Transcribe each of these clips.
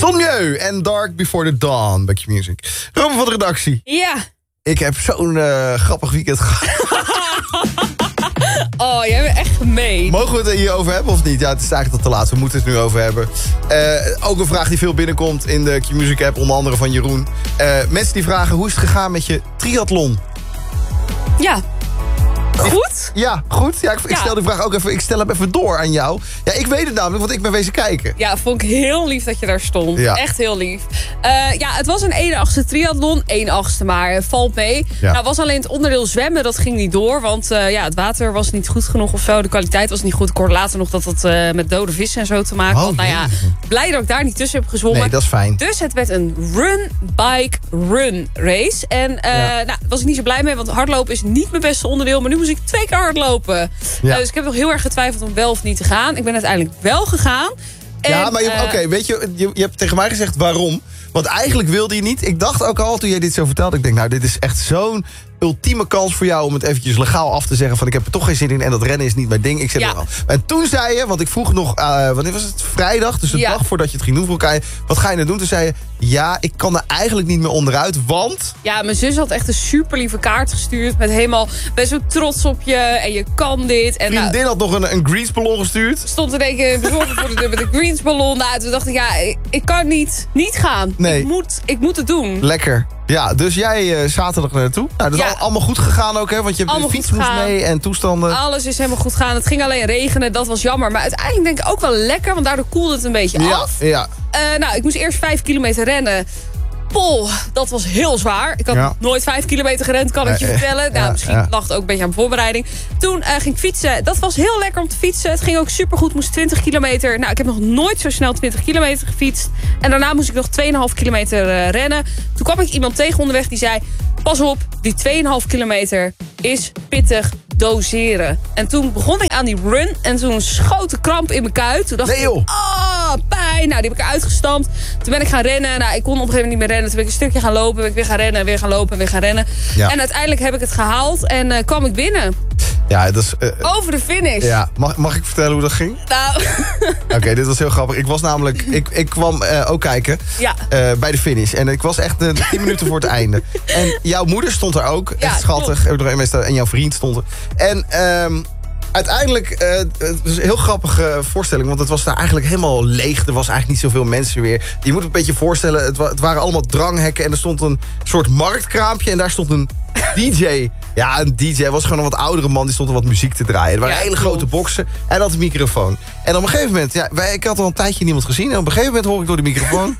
Sommieu en Dark Before the Dawn bij Q-Music. Robin van de redactie. Ja. Ik heb zo'n grappig weekend gehad. Oh, jij bent echt gemeen. Mogen we het hierover hebben of niet? Ja, het is eigenlijk tot te laat. We moeten het nu over hebben. Ook een vraag die veel binnenkomt in de Q-Music app. Onder andere van Jeroen. Mensen die vragen, hoe is het gegaan met je triathlon? Ja. Goed? Ja, goed. Ja, ik stel de vraag ook even. Ik stel hem even door aan jou. Ja, ik weet het namelijk, want ik ben wezen kijken. Ja, vond ik heel lief dat je daar stond. Ja. Echt heel lief. Ja, het was een 1/8 triathlon. 1/8 maar, valt mee. Ja. Nou, was alleen het onderdeel zwemmen, dat ging niet door. Want het water was niet goed genoeg of zo. De kwaliteit was niet goed. Ik hoorde later nog dat het met dode vissen en zo te maken had. Nou ja, blij dat ik daar niet tussen heb gezwommen. Nee, dat is fijn. Dus het werd een run-bike-run race. En daar was ik niet zo blij mee, want hardlopen is niet mijn beste onderdeel. Maar nu moest ik 2 keer hardlopen. Ja. Dus ik heb nog heel erg getwijfeld om wel of niet te gaan. Ik ben uiteindelijk wel gegaan. Ja, maar oké, weet je hebt tegen mij gezegd waarom. Want eigenlijk wilde je niet. Ik dacht ook al toen jij dit zo vertelde. Ik denk, nou, dit is echt zo'n ultieme kans voor jou om het eventjes legaal af te zeggen van ik heb er toch geen zin in en dat rennen is niet mijn ding. Ik zet het al. En toen zei je, want ik vroeg nog, wanneer was het? Vrijdag, dus de dag voordat je het ging doen voor elkaar. Wat ga je nou doen? Toen zei je, ja, ik kan er eigenlijk niet meer onderuit, want... Ja, mijn zus had echt een super lieve kaart gestuurd met helemaal, ben zo trots op je en je kan dit. En vriendin had nog een greensballon gestuurd. Stond in één keer bezorgd voor de deur met een greensballon. Nou, toen dacht ik, ja, ik kan niet gaan. Nee. Ik moet het doen. Lekker. Ja, dus jij zaterdag naartoe. Nou, dat is allemaal goed gegaan ook, hè? Want je hebt de fiets moest mee en toestanden. Alles is helemaal goed gegaan. Het ging alleen regenen, dat was jammer. Maar uiteindelijk denk ik ook wel lekker, want daardoor koelde het een beetje af. Ja. Nou, ik moest eerst 5 kilometer rennen. Dat was heel zwaar. Ik had nooit 5 kilometer gerend, kan ik je vertellen. Nou, misschien lag het ook een beetje aan mijn voorbereiding. Toen ging ik fietsen. Dat was heel lekker om te fietsen. Het ging ook supergoed. Moest 20 kilometer. Nou, ik heb nog nooit zo snel 20 kilometer gefietst. En daarna moest ik nog 2,5 kilometer rennen. Toen kwam ik iemand tegen onderweg die zei, pas op, die 2,5 kilometer is pittig. Doseren. En toen begon ik aan die run en toen schoot de kramp in mijn kuit. Toen dacht ik, pijn. Nou, die heb ik uitgestampt. Toen ben ik gaan rennen. Nou, ik kon op een gegeven moment niet meer rennen. Toen ben ik een stukje gaan lopen. Ben ik weer gaan rennen, weer gaan lopen, weer gaan rennen. Ja. En uiteindelijk heb ik het gehaald en kwam ik binnen. Ja, dat is... over de finish. Ja, mag ik vertellen hoe dat ging? Nou. Oké, dit was heel grappig. Ik was namelijk... Ik kwam ook kijken bij de finish. En ik was echt 10 minuten voor het einde. En jouw moeder stond er ook. Echt schattig. En jouw vriend stond er. En uiteindelijk, het was een heel grappige voorstelling. Want het was daar eigenlijk helemaal leeg. Er was eigenlijk niet zoveel mensen meer. Je moet een beetje voorstellen, het waren allemaal dranghekken. En er stond een soort marktkraampje. En daar stond een DJ. Ja, een DJ was gewoon een wat oudere man. Die stond er wat muziek te draaien. Er waren hele grote boksen. En had een microfoon. En op een gegeven moment, ik had al een tijdje niemand gezien. En op een gegeven moment hoor ik door de microfoon...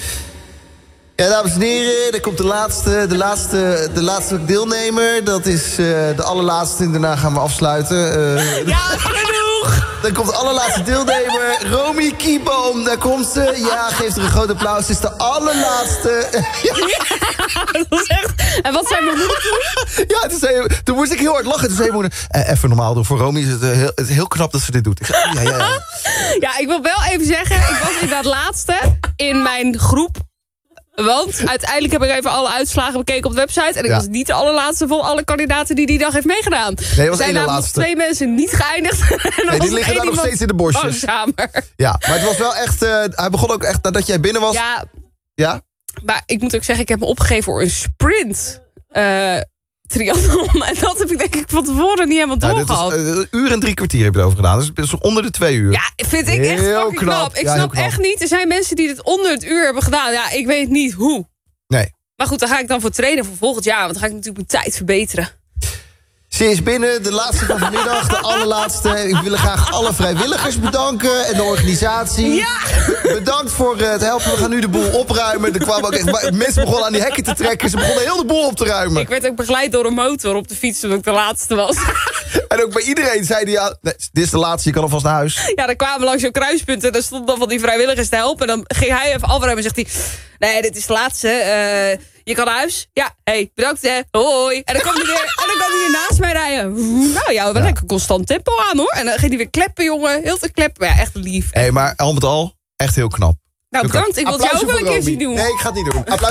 Ja, dames en heren, er komt de laatste deelnemer. Dat is de allerlaatste en daarna gaan we afsluiten. Ja, genoeg! Dan komt de allerlaatste deelnemer, Romy Kieboom. Daar komt ze. Ja, geef er een groot applaus. Het is de allerlaatste. Ja, dat was echt... En wat zei mijn moeder toen? Ja, toen moest ik heel hard lachen. Toen zei mijn moeder, even normaal doen. Voor Romy is het heel knap dat ze dit doet. Ik zei, ja, ik wil wel even zeggen, ik was inderdaad laatste in mijn groep. Want uiteindelijk heb ik even alle uitslagen bekeken op de website. En ik was niet de allerlaatste van alle kandidaten die dag heeft meegedaan. Nee, was er zijn namelijk 2 mensen niet geëindigd. Nee, die liggen daar nog steeds in de bosjes. Ja, maar het was wel echt... hij begon ook echt nadat jij binnen was. Ja? Maar ik moet ook zeggen, ik heb me opgegeven voor een sprint triathlon. En dat heb ik denk ik van tevoren niet helemaal doorgehad. Een uur en 3 kwartier heb je erover gedaan. Dus het is onder de 2 uur. Ja, vind ik echt heel knap. Ik snap echt niet. Er zijn mensen die dit onder het uur hebben gedaan. Ja, ik weet niet hoe. Nee. Maar goed, daar ga ik dan voor trainen voor volgend jaar. Want dan ga ik natuurlijk mijn tijd verbeteren. Ze is binnen, de laatste van vanmiddag, de allerlaatste. Ik wil graag alle vrijwilligers bedanken en de organisatie. Ja! Bedankt voor het helpen. We gaan nu de boel opruimen. Er kwamen ook echt, mensen begonnen aan die hekken te trekken. Ze begonnen heel de boel op te ruimen. Ik werd ook begeleid door een motor op de fiets toen ik de laatste was. En ook bij iedereen zei die, nee, dit is de laatste, je kan alvast naar huis. Ja, dan kwamen we langs zo'n kruispunt en dan stond dan van die vrijwilligers te helpen. En dan ging hij even afruimen en zegt hij, nee, dit is de laatste. Je kan naar huis. Ja, bedankt hè. Hoi. En dan kwam hij weer naast mij rijden. Nou ja, wel lekker constant tempo aan hoor. En dan ging hij weer kleppen, jongen. Heel veel kleppen. Ja, echt lief. Maar al met al, echt heel knap. Nou, bedankt. Ik wil het jou ook wel een keer zien doen. Nee, ik ga het niet doen.